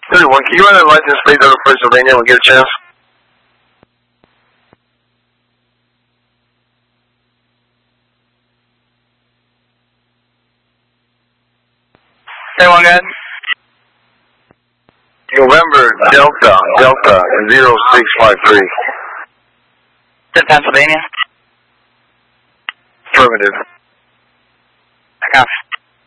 31, can you run a license plate over Pennsylvania when we get a chance? Say one good. November Delta 0653. To Pennsylvania. Affirmative. I got